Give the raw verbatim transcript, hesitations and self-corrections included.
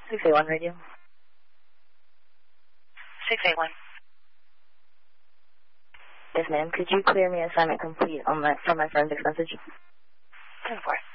six eight one radio. six eight one. Yes, ma'am. Could you clear me assignment complete on my, from my forensics message? ten four.